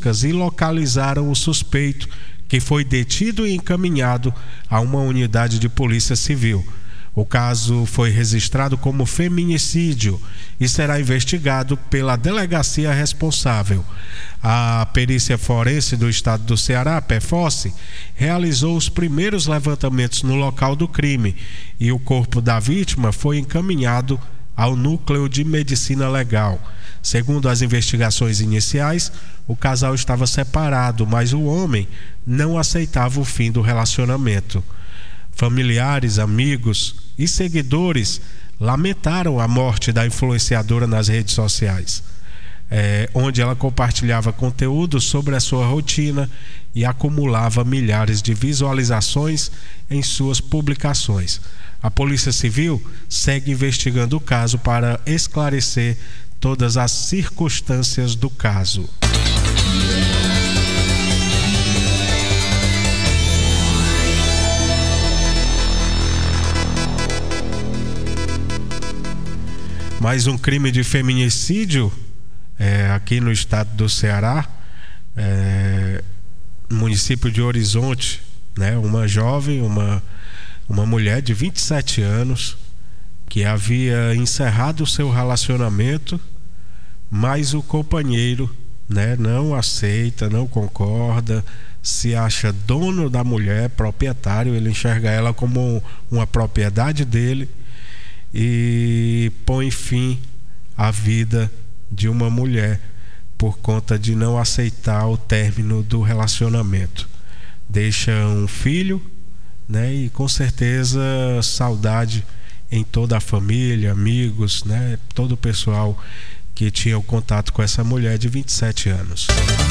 buscas e localizaram o suspeito, que foi detido e encaminhado a uma unidade de polícia civil. O caso foi registrado como feminicídio e será investigado pela delegacia responsável. A perícia forense do estado do Ceará, PEFOCE, realizou os primeiros levantamentos no local do crime e o corpo da vítima foi encaminhado ao Núcleo de Medicina Legal. Segundo as investigações iniciais, o casal estava separado, mas o homem não aceitava o fim do relacionamento. Familiares, amigos e seguidores lamentaram a morte da influenciadora nas redes sociais, onde ela compartilhava conteúdo sobre a sua rotina e acumulava milhares de visualizações em suas publicações. A Polícia Civil segue investigando o caso para esclarecer todas as circunstâncias do caso. Mais um crime de feminicídio aqui no estado do Ceará, no município de Horizonte, né? Uma jovem, uma mulher de 27 anos que havia encerrado o seu relacionamento, mas o companheiro, né, não aceita, não concorda, se acha dono da mulher, proprietário, ele enxerga ela como uma propriedade dele e põe fim à vida de uma mulher por conta de não aceitar o término do relacionamento. Deixa um filho, né, e com certeza saudade em toda a família, amigos, né, todo o pessoal que tinha o contato com essa mulher de 27 anos.